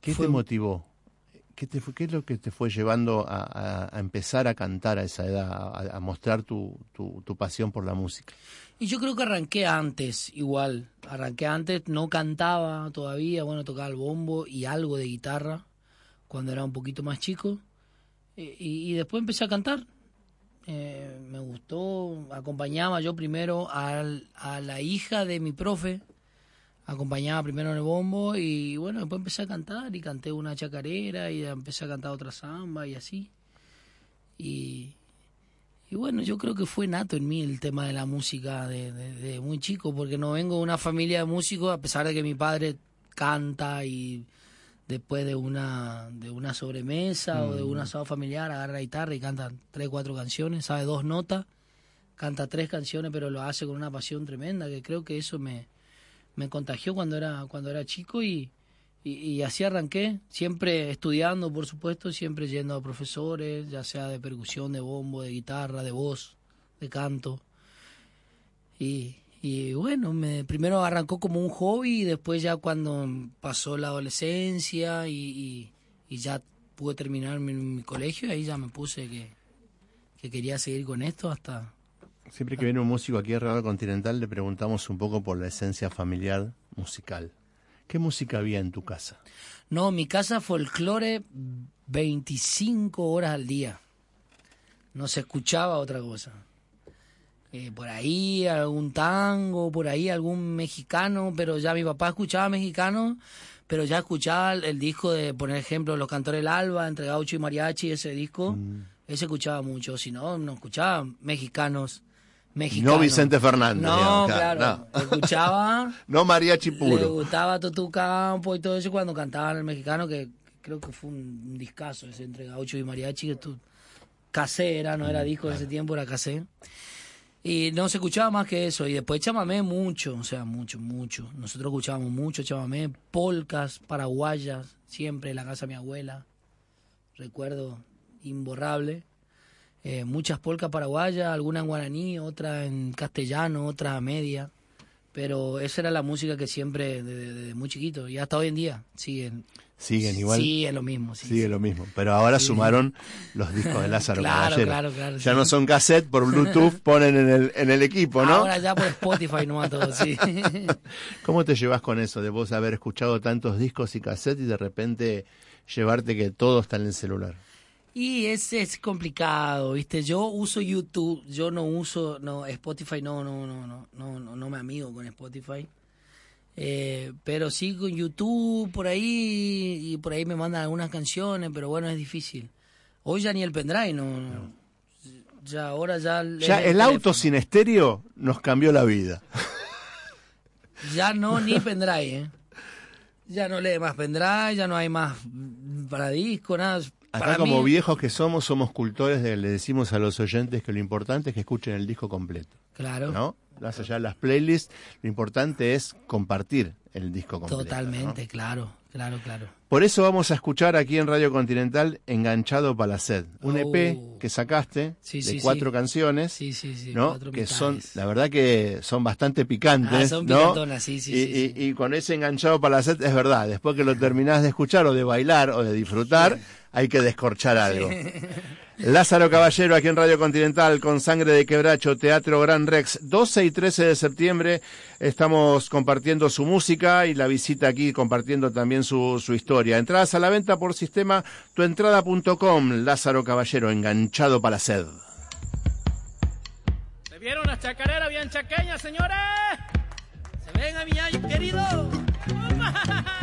¿Qué te motivó? ¿Qué es lo que te fue llevando a empezar a cantar a esa edad, a mostrar tu pasión por la música? Y yo creo que arranqué antes, igual. Arranqué antes, no cantaba todavía, bueno, tocaba el bombo y algo de guitarra cuando era un poquito más chico. Y después empecé a cantar. Me gustó, acompañaba yo primero a la hija de mi profe, acompañaba primero en el bombo y bueno, después empecé a cantar y canté una chacarera y empecé a cantar otra samba y así. Y bueno, yo creo que fue nato en mí el tema de la música de muy chico, porque no vengo de una familia de músicos, a pesar de que mi padre canta y después de una sobremesa o de un asado familiar agarra la guitarra y canta 3, 4 canciones, sabe 2 notas, canta 3 canciones, pero lo hace con una pasión tremenda, que creo que eso me contagió cuando era chico y así arranqué, siempre estudiando, por supuesto, siempre yendo a profesores, ya sea de percusión, de bombo, de guitarra, de voz, de canto. Y bueno, primero arrancó como un hobby y después ya cuando pasó la adolescencia y ya pude terminar mi colegio, ahí ya me puse que quería seguir con esto hasta... Siempre que viene un músico aquí a Radio Continental le preguntamos un poco por la esencia familiar musical. ¿Qué música había en tu casa? No, mi casa folclore 25 horas al día. No se escuchaba otra cosa. Por ahí algún tango, por ahí algún mexicano, pero ya mi papá escuchaba mexicano, pero ya escuchaba el disco de, por ejemplo, Los Cantores del Alba, entre gaucho y mariachi, ese disco, ese escuchaba mucho, si no, no escuchaba mexicanos. No Vicente Fernández. No, digamos, claro. No. Escuchaba. No mariachi puro. Le gustaba Tutu Campo y todo eso cuando cantaban el mexicano, que creo que fue un discazo ese entre gaucho y mariachi, que casé era, no era disco en ese tiempo, era casé. Y no se escuchaba más que eso. Y después chamamé mucho, o sea, mucho. Nosotros escuchábamos mucho chamamé, polcas paraguayas, siempre en la casa de mi abuela. Recuerdo imborrable. Muchas polcas paraguayas, alguna en guaraní, otra en castellano, otra a media. Pero esa era la música que siempre, desde muy chiquito, y hasta hoy en día, siguen igual. Sí, es lo mismo. Sigue lo mismo. Pero ahora sumaron los discos de Lázaro Caballero. Claro. Ya no son cassette, por Bluetooth ponen en el equipo, ¿no? Ahora ya por Spotify nomás todo, sí. ¿Cómo te llevas con eso de vos haber escuchado tantos discos y cassettes y de repente llevarte que todo está en el celular? Y es complicado, ¿viste? Yo uso YouTube, yo no uso Spotify, no me amigo con Spotify. Pero sí con YouTube por ahí, y por ahí me mandan algunas canciones, pero bueno, es difícil. Hoy ya ni el pendrive, no. Ya ahora ya el auto sin estéreo nos cambió la vida. Ya no, ni pendrive, Ya no lee más pendrive, ya no hay más para disco, nada. Acá como viejos que somos cultores le decimos a los oyentes que lo importante es que escuchen el disco completo. Claro. ¿No? Más allá de las playlists, lo importante es compartir el disco completo. Totalmente, ¿no? Claro. Por eso vamos a escuchar aquí en Radio Continental Enganchado para la Sed, un EP que sacaste de 4 canciones, sí, ¿no? 4 que mitades. son, la verdad que son bastante picantes, son ¿no? picantonas, sí. Y con ese Enganchado para la Sed es verdad, después que lo terminás de escuchar o de bailar o de disfrutar, hay que descorchar algo. Lázaro Caballero aquí en Radio Continental con Sangre de Quebracho, Teatro Gran Rex, 12 y 13 de septiembre estamos compartiendo su música y la visita aquí compartiendo también su historia. Entradas a la venta por sistema tuentrada.com. Lázaro Caballero, Enganchado para la Sed. ¿Se vieron las chacareras bien chaqueñas, señores? ¿Se ven a mi año querido?